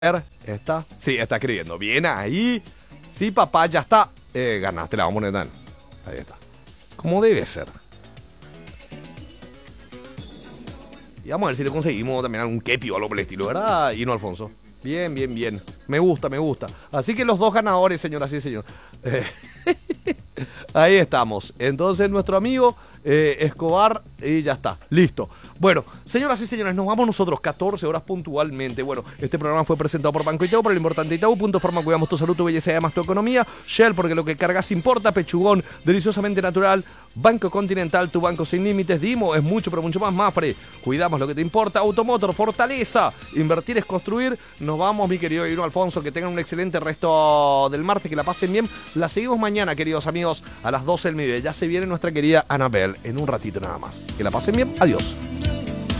¿Está? Sí, está escribiendo. Bien ahí. Sí, papá, ya está. Ganaste la moneda. Ahí está. Como debe ser. Y vamos a ver si le conseguimos también algún kepi o algo por el estilo, ¿verdad? Y no, Alfonso. Bien, bien, bien. Me gusta, me gusta. Así que los dos ganadores, señoras y señores. Ahí estamos. Entonces, nuestro amigo Escobar, y ya está. Listo. Bueno, señoras y señores, nos vamos nosotros 14 horas puntualmente. Bueno, este programa fue presentado por Banco Itaú, por el importante Itaú. Punto Forma, cuidamos tu salud, tu belleza y además tu economía. Shell, porque lo que cargas importa. Pechugón, deliciosamente natural. Banco Continental, tu banco sin límites. Dimo, es mucho, pero mucho más. Mafre, cuidamos lo que te importa. Automotor, Fortaleza, invertir es construir. Nos vamos, mi querido Ino Alfonso, que tengan un excelente resto del martes, que la pasen bien. La seguimos mañana, queridos amigos, a las 12 del mediodía. Ya se viene nuestra querida Anabel en un ratito nada más. Que la pasen bien, adiós.